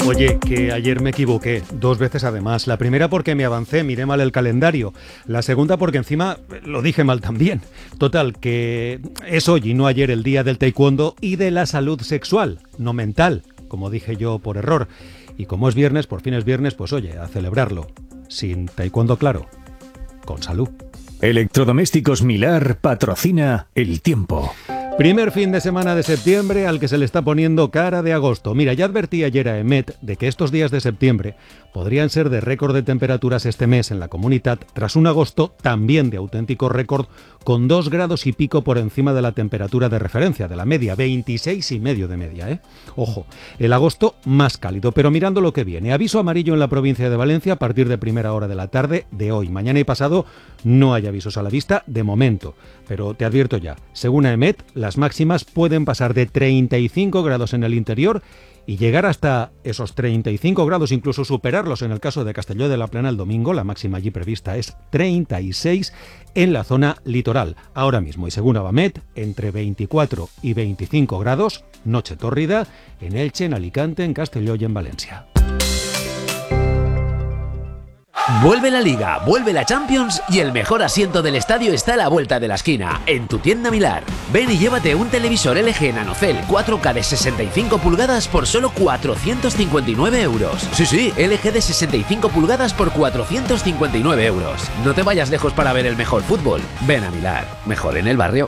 Oye, que ayer me equivoqué, 2 veces además. La primera porque me avancé, miré mal el calendario. La segunda porque encima lo dije mal también. Total, que es hoy y no ayer el día del taekwondo y de la salud sexual, no mental, como dije yo por error. Y como es viernes, por fin es viernes, pues oye, a celebrarlo. Sin taekwondo, claro, con salud. Electrodomésticos Milar patrocina El Tiempo. Primer fin de semana de septiembre al que se le está poniendo cara de agosto. Mira, ya advertí ayer a EMET de que estos días de septiembre podrían ser de récord de temperaturas este mes en la comunidad, tras un agosto también de auténtico récord, con 2 grados y pico por encima de la temperatura de referencia, de la media, 26,5 de media, ¿eh? Ojo, el agosto más cálido, pero mirando lo que viene. Aviso amarillo en la provincia de Valencia a partir de primera hora de la tarde de hoy. Mañana y pasado no hay avisos a la vista de momento, pero te advierto ya, según EMET, las máximas pueden pasar de 35 grados en el interior y llegar hasta esos 35 grados, incluso superarlos en el caso de Castelló de la Plana el domingo. La máxima allí prevista es 36 en la zona litoral. Ahora mismo, y según Abamet, entre 24 y 25 grados, noche tórrida, en Elche, en Alicante, en Castelló y en Valencia. Vuelve la Liga, vuelve la Champions y el mejor asiento del estadio está a la vuelta de la esquina, en tu tienda Milar. Ven y llévate un televisor LG NanoCell 4K de 65 pulgadas por solo 459 euros. Sí, LG de 65 pulgadas por 459 euros. No te vayas lejos para ver el mejor fútbol. Ven a Milar, mejor en el barrio.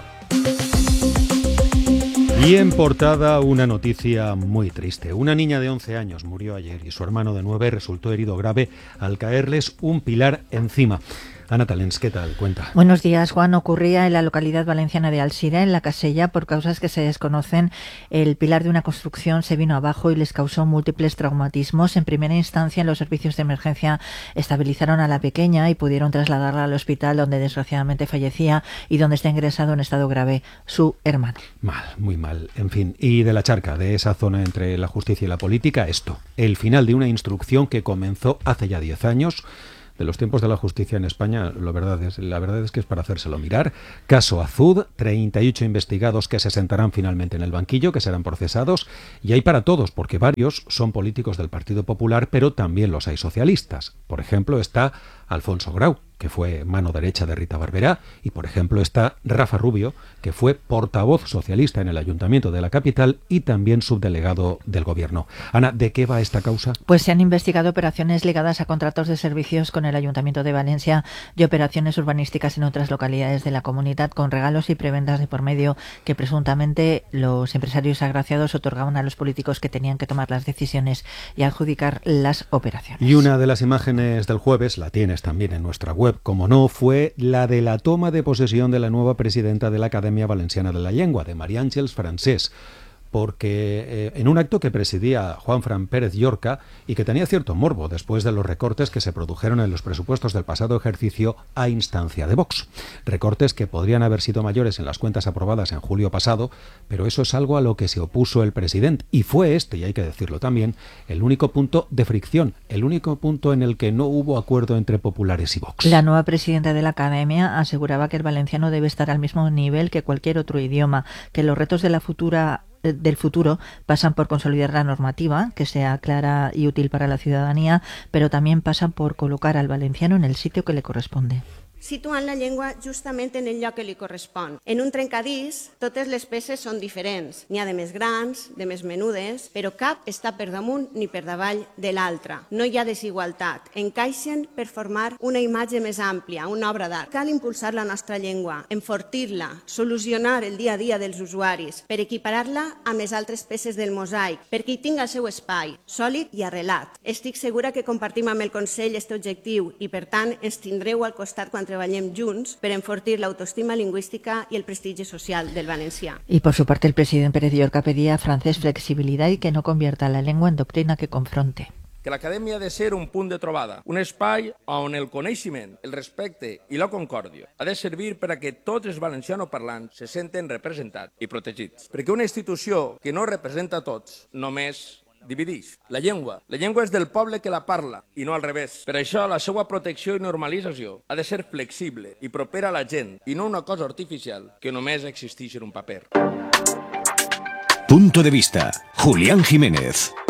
Y en portada una noticia muy triste. Una niña de 11 años murió ayer y su hermano de 9 resultó herido grave al caerles un pilar encima. Ana Talens, ¿qué tal? Cuenta. Buenos días, Juan. Ocurría en la localidad valenciana de Alsira, en la Casella. Por causas que se desconocen, el pilar de una construcción se vino abajo y les causó múltiples traumatismos. En primera instancia, los servicios de emergencia estabilizaron a la pequeña y pudieron trasladarla al hospital, donde desgraciadamente fallecía y donde está ingresado en estado grave su hermano. Mal, muy mal. En fin, y de la charca, de esa zona entre la justicia y la política, esto. El final de una instrucción que comenzó hace ya 10 años. De los tiempos de la justicia en España, la verdad es que es para hacérselo mirar. Caso Azud, 38 investigados que se sentarán finalmente en el banquillo, que serán procesados, y hay para todos, porque varios son políticos del Partido Popular, pero también los hay socialistas. Por ejemplo, está Alfonso Grau, que fue mano derecha de Rita Barberá, y por ejemplo está Rafa Rubio, que fue portavoz socialista en el Ayuntamiento de la capital y también subdelegado del Gobierno. Ana, ¿de qué va esta causa? Pues se han investigado operaciones ligadas a contratos de servicios con el Ayuntamiento de Valencia y operaciones urbanísticas en otras localidades de la comunidad, con regalos y prebendas de por medio que presuntamente los empresarios agraciados otorgaban a los políticos que tenían que tomar las decisiones y adjudicar las operaciones. Y una de las imágenes del jueves, la tienes también en nuestra web, como no, fue la de la toma de posesión de la nueva presidenta de la Academia Valenciana de la Llengua, de María Àngels Francés, porque en un acto que presidía Juanfran Pérez Llorca y que tenía cierto morbo después de los recortes que se produjeron en los presupuestos del pasado ejercicio a instancia de Vox. Recortes que podrían haber sido mayores en las cuentas aprobadas en julio pasado, pero eso es algo a lo que se opuso el presidente, y fue este, y hay que decirlo también, el único punto de fricción, el único punto en el que no hubo acuerdo entre populares y Vox. La nueva presidenta de la Academia aseguraba que el valenciano debe estar al mismo nivel que cualquier otro idioma, que los retos del futuro pasan por consolidar la normativa, que sea clara y útil para la ciudadanía, pero también pasan por colocar al valenciano en el sitio que le corresponde. Situant la llengua justament en el lloc que li correspon. En un trencadís, totes les peces són diferents. N'hi ha de més grans, de més menudes, però cap està per damunt ni per davall de l'altra. No hi ha desigualtat. Encaixen per formar una imatge més àmplia, una obra d'art. Cal impulsar la nostra llengua, enfortir-la, solucionar el dia a dia dels usuaris, per equiparar-la amb les altres peces del mosaic, perquè hi tingui el seu espai, sòlid i arrelat. Estic segura que compartim amb el Consell este objectiu i, per tant, ens tindreu al costat quan treballem junts per enfortir la autoestima lingüística y el prestigio social del valencià. Y por su parte el presidente Pérez Llorca pedía a Francés flexibilidad y que no convierta la lengua en doctrina que confronte. Que l'acadèmia ha de ser un punt de trobada, un espai on el coneixement, el respecte i la concòrdia ha de servir per a que tots els valencianoparlants se senten representats i protegits. Perquè una institució que no representa a tots només divideix. La llengua és del poble que la parla i no al revés. Per això la seva protecció i normalització ha de ser flexible i propera a la gent i no una cosa artificial que només existeix en un paper. Punto de vista. Julián Jiménez.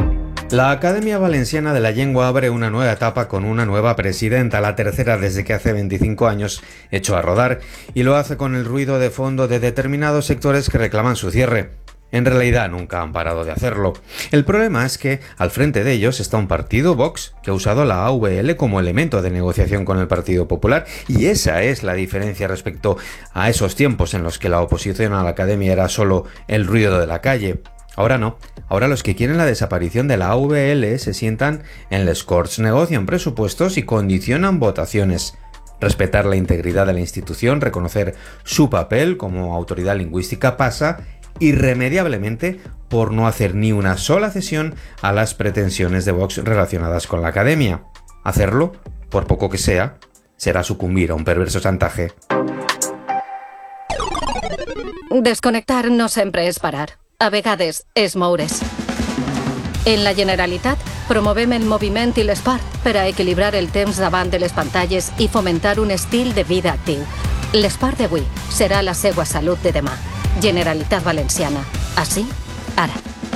La Academia Valenciana de la Llengua abre una nueva etapa con una nueva presidenta, la tercera desde que hace 25 años echó a rodar, y lo hace con el ruido de fondo de determinados sectores que reclaman su cierre. En realidad nunca han parado de hacerlo. El problema es que al frente de ellos está un partido, Vox, que ha usado la AVL como elemento de negociación con el Partido Popular, y esa es la diferencia respecto a esos tiempos en los que la oposición a la Academia era solo el ruido de la calle. Ahora no. Ahora los que quieren la desaparición de la AVL se sientan en les Corts, negocian presupuestos y condicionan votaciones. Respetar la integridad de la institución, reconocer su papel como autoridad lingüística pasa irremediablemente por no hacer ni una sola cesión a las pretensiones de Vox relacionadas con la Academia. Hacerlo, por poco que sea, será sucumbir a un perverso chantaje. Desconnectar no sempre és parar. A vegades és moure's. En la Generalitat promovem el moviment i l'esport per a equilibrar el temps davant de les pantalles i fomentar un estil de vida actiu. L'esport d'avui serà la seva salut de demà. Generalitat Valenciana. Així, ara.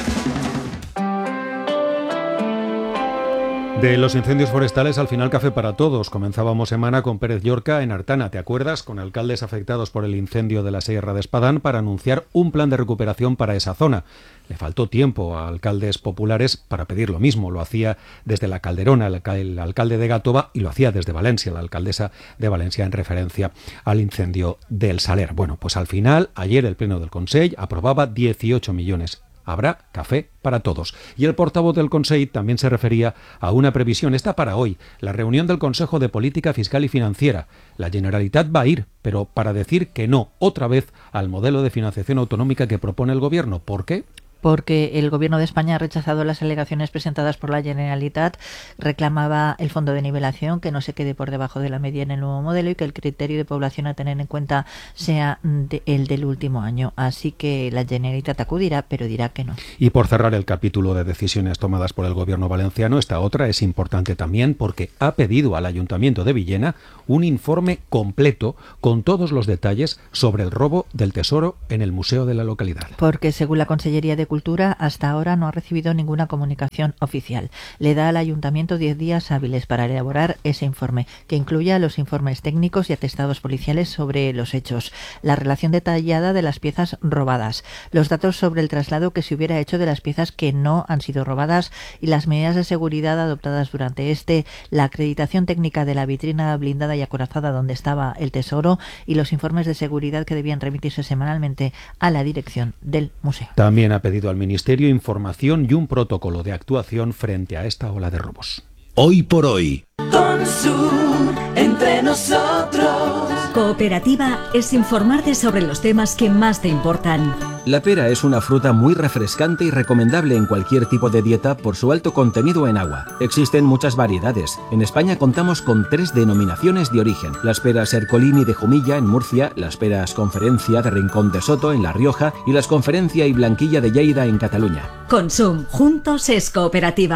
De los incendios forestales, al final café para todos. Comenzábamos semana con Pérez Llorca en Artana, ¿te acuerdas? Con alcaldes afectados por el incendio de la Sierra de Espadán para anunciar un plan de recuperación para esa zona. Le faltó tiempo a alcaldes populares para pedir lo mismo. Lo hacía desde la Calderona el alcalde de Gàtova y lo hacía desde Valencia, la alcaldesa de Valencia, en referencia al incendio del Saler. Bueno, pues al final, ayer el Pleno del Consell aprobaba 18 millones. Habrá café para todos. Y el portavoz del Consell también se refería a una previsión. Está para hoy, la reunión del Consejo de Política Fiscal y Financiera. La Generalitat va a ir, pero para decir que no, otra vez, al modelo de financiación autonómica que propone el Gobierno. ¿Por qué? Porque el Gobierno de España ha rechazado las alegaciones presentadas por la Generalitat, reclamaba el fondo de nivelación, que no se quede por debajo de la media en el nuevo modelo y que el criterio de población a tener en cuenta sea el del último año. Así que la Generalitat acudirá, pero dirá que no. Y por cerrar el capítulo de decisiones tomadas por el Gobierno valenciano, esta otra es importante también porque ha pedido al Ayuntamiento de Villena un informe completo con todos los detalles sobre el robo del tesoro en el museo de la localidad. Porque según la Consellería de Cultura, hasta ahora no ha recibido ninguna comunicación oficial. Le da al Ayuntamiento 10 días hábiles para elaborar ese informe, que incluya los informes técnicos y atestados policiales sobre los hechos, la relación detallada de las piezas robadas, los datos sobre el traslado que se hubiera hecho de las piezas que no han sido robadas y las medidas de seguridad adoptadas durante la acreditación técnica de la vitrina blindada y acorazada donde estaba el tesoro y los informes de seguridad que debían remitirse semanalmente a la dirección del museo. También ha pedido al Ministerio información y un protocolo de actuación frente a esta ola de robos. Hoy por hoy. Consum, entre nosotros. Cooperativa es informarte sobre los temas que más te importan. La pera es una fruta muy refrescante y recomendable en cualquier tipo de dieta por su alto contenido en agua. Existen muchas variedades. En España contamos con 3 denominaciones de origen. Las peras Ercolini de Jumilla en Murcia, las peras Conferencia de Rincón de Soto en La Rioja y las Conferencia y Blanquilla de Lleida en Cataluña. Consum, juntos es cooperativa.